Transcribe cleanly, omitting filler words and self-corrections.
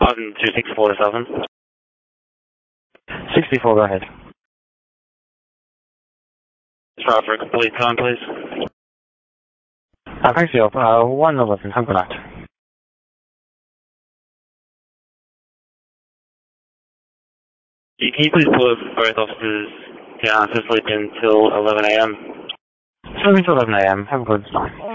On 2647. 64, go ahead. Try for a complete time, please. Thanks, you. 111, I'm correct. Can you please put both officers down to sleep until 11 a.m.? Sleep until 11 a.m. Have a good time.